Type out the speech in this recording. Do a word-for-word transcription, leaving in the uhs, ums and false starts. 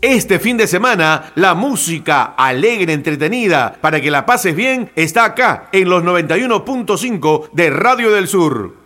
Este fin de semana, la música alegre, entretenida, para que la pases bien, está acá en los noventa y uno punto cinco de Radio del Sur.